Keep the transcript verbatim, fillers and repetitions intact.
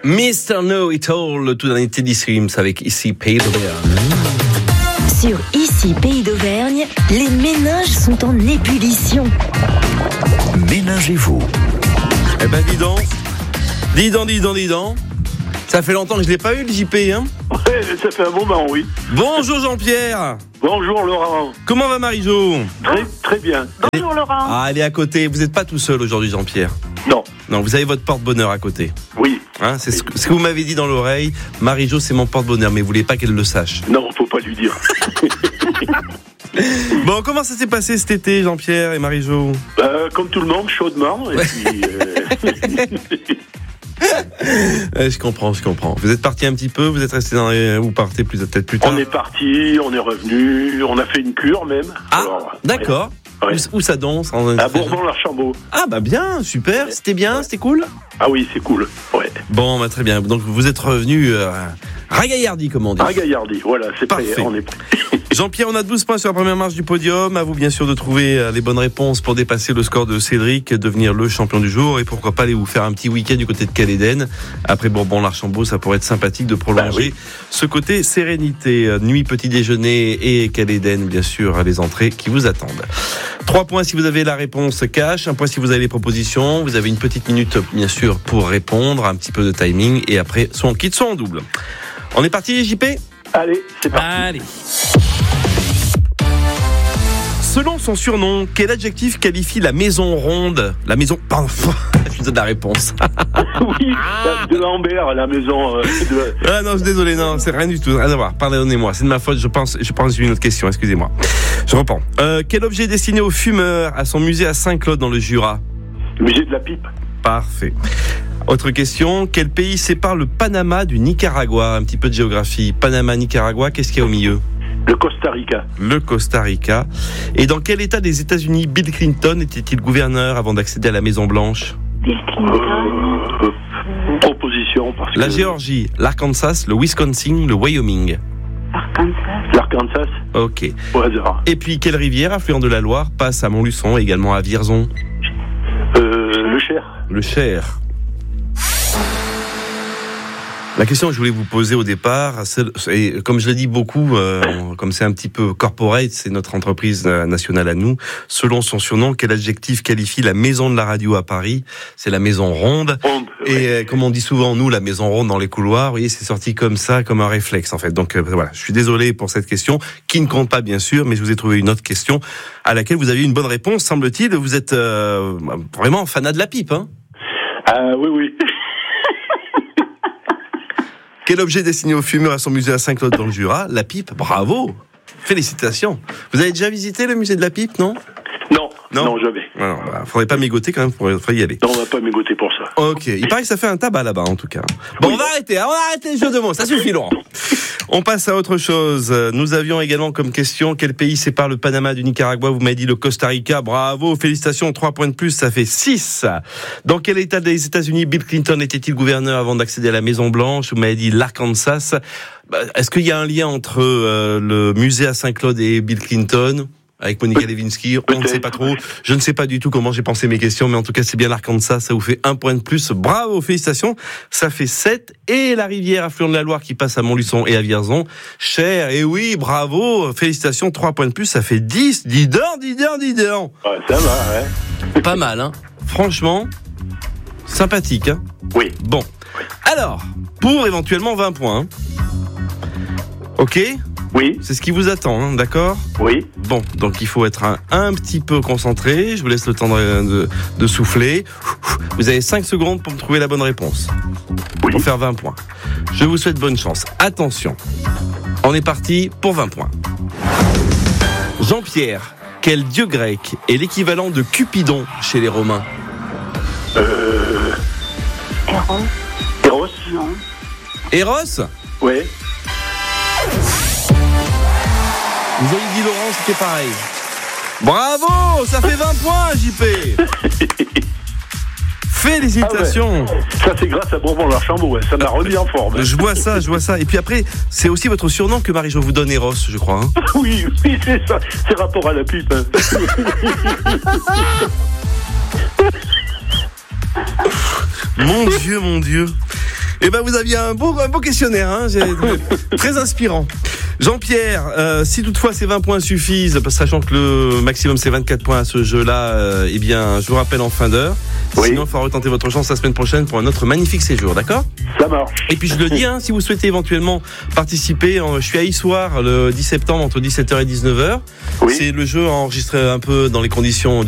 mister Know It All, le tout dernier Teddy Swims avec Ici Pays d'Auvergne. Sur Ici Pays d'Auvergne, les méninges sont en ébullition. Ménagez-vous. Eh ben dis donc, dis donc, dis donc, dis donc. Ça fait longtemps que je l'ai pas eu le J P, hein. Ouais, ça fait un moment, oui. Bonjour Jean-Pierre. Bonjour Laurent. Comment va Marie-Jo? Très, très bien. Bonjour Laurent. Ah, elle est à côté. Vous n'êtes pas tout seul aujourd'hui, Jean-Pierre. Non. Non, vous avez votre porte-bonheur à côté. Oui. Hein, c'est ce que, ce que vous m'avez dit dans l'oreille. Marie-Jo, c'est mon porte-bonheur, mais vous voulez pas qu'elle le sache. Non, faut pas lui dire. Bon, comment ça s'est passé cet été, Jean-Pierre et Marie-Jo? euh, Comme tout le monde, chaudement. Et puis, euh... euh, je comprends, je comprends. Vous êtes parti un petit peu, vous êtes resté dans les... Vous partez plus, peut-être plus tard. On est parti, on est revenu, on a fait une cure même. Ah, Alors, d'accord. Ouais. Où, où ça danse en... À Bourbon-l'Archambault. Ah bah bien, super, c'était bien, c'était cool. Ah oui, c'est cool. Ouais. Bon, bah très bien. Donc vous êtes revenu euh, ragaillardi, comme on dit. Ragaillardi, voilà, c'est prêt, Parfait. on est prêt. Jean-Pierre, on a douze points sur la première marche du podium. À vous, bien sûr, de trouver euh, les bonnes réponses pour dépasser le score de Cédric, devenir le champion du jour. Et pourquoi pas aller vous faire un petit week-end du côté de Caléden. Après Bourbon-l'Archambault, ça pourrait être sympathique de prolonger bah, oui. ce côté sérénité. Nuit, petit déjeuner et Caléden, bien sûr, les entrées qui vous attendent. Trois points si vous avez la réponse cash. Un point si vous avez les propositions. Vous avez une petite minute, bien sûr, pour répondre. Un petit peu de timing. Et après, soit on quitte, soit on double. On est parti, J P ? Allez, c'est parti. Allez. Selon son surnom, quel adjectif qualifie la maison ronde? La maison... Pardon, je vous donne la réponse. Oui, de Lambert, la maison... Euh, de... Ah non, je suis désolé, non, c'est rien du tout, rien à voir. Pardonnez-moi, c'est de ma faute, je pense, je pense une autre question, excusez-moi. Je reprends. Euh, quel objet destiné aux fumeurs à son musée à Saint-Claude dans le Jura? Le musée de la pipe. Parfait. Autre question, quel pays sépare le Panama du Nicaragua? Un petit peu de géographie. Panama, Nicaragua, qu'est-ce qu'il y a au milieu? Le Costa Rica. Le Costa Rica. Et dans quel état des États-Unis Bill Clinton était-il gouverneur avant d'accéder à la Maison-Blanche? Bill Clinton. Euh, euh, proposition. Parce la que... Géorgie, l'Arkansas, le Wisconsin, le Wyoming. Arkansas. L'Arkansas. Ok. Au hasard. Et puis, quelle rivière, affluent de la Loire, passe à Montluçon et également à Vierzon? euh, Le Cher. Le Cher. La question que je voulais vous poser au départ, c'est, et comme je l'ai dit beaucoup, euh, comme c'est un petit peu corporate, c'est notre entreprise nationale à nous, selon son surnom, quel adjectif qualifie la maison de la radio à Paris? C'est la maison ronde. Ronde. Et ouais. euh, comme on dit souvent, nous, la maison ronde dans les couloirs, vous voyez, c'est sorti comme ça, comme un réflexe en fait. Donc euh, voilà, je suis désolé pour cette question, qui ne compte pas bien sûr, mais je vous ai trouvé une autre question à laquelle vous avez une bonne réponse, semble-t-il. Vous êtes euh, vraiment fanat de la pipe, hein? Ah oui, oui. Quel objet destiné aux fumeurs à son musée à Saint-Claude dans le Jura? La pipe, bravo. Félicitations. Vous avez déjà visité le musée de la pipe, non? Non, non, non, jamais. Alors, bah, faudrait pas mégoter quand même, faudrait, faudrait y aller. Non, on va pas mégoter pour ça. Ok, il paraît que ça fait un tabac là-bas en tout cas. Bon, oui. on va arrêter, hein, on va arrêter les jeux de mots, ça suffit Laurent. On passe à autre chose. Nous avions également comme question, quel pays sépare le Panama du Nicaragua? Vous m'avez dit le Costa Rica, bravo, félicitations, trois points de plus, ça fait six. Dans quel état des États-Unis Bill Clinton était-il gouverneur avant d'accéder à la Maison-Blanche? Vous m'avez dit l'Arkansas. Est-ce qu'il y a un lien entre euh, le musée à Saint-Claude et Bill Clinton? Avec Monica Lewinsky, on ne sait pas trop. Je ne sais pas du tout comment j'ai pensé mes questions, mais en tout cas, c'est bien l'Arkansas. Ça vous fait un point de plus. Bravo, félicitations. Ça fait sept. Et la rivière affluent de la Loire qui passe à Montluçon et à Vierzon. Cher, et oui, bravo. Félicitations, trois points de plus. Ça fait dix. Dis donc, dis donc, dis donc. Ouais, ça va, ouais. Pas mal, hein. Franchement, sympathique, hein. Oui. Bon. Alors, pour éventuellement vingt points. Hein. Ok? Oui. C'est ce qui vous attend, hein, d'accord? Oui. Bon, donc il faut être un, un petit peu concentré. Je vous laisse le temps de, de, de souffler. Vous avez cinq secondes pour me trouver la bonne réponse. Oui. Pour faire vingt points. Je vous souhaite bonne chance. Attention, on est parti pour vingt points. Jean-Pierre, quel dieu grec est l'équivalent de Cupidon chez les Romains? Euh... Eros. Eros. Non. Eros? Oui. Vous avez dit Laurent, c'était pareil. Bravo, ça fait vingt points, J P. Félicitations. Ah ouais. Ça c'est grâce à Bourbon-l'Archambault, ouais. Ça m'a remis en forme. Je vois ça, je vois ça. Et puis après, c'est aussi votre surnom que Marie-Jo vous donne, Eros, je crois. Hein. Oui, oui, c'est ça. C'est rapport à la pipe. Mon Dieu, mon Dieu. Eh ben, vous aviez un beau, un beau questionnaire, hein, j'ai- très inspirant. Jean-Pierre, euh, si toutefois ces vingt points suffisent, sachant que le maximum c'est vingt-quatre points à ce jeu-là, euh, eh bien, je vous rappelle en fin d'heure. Oui. Sinon, il faudra retenter votre chance la semaine prochaine pour un autre magnifique séjour, d'accord ? Ça marche. Et puis je le dis, hein, si vous souhaitez éventuellement participer, euh, je suis à Issoire le dix septembre entre dix-sept heures et dix-neuf heures. Oui. C'est le jeu enregistré un peu dans les conditions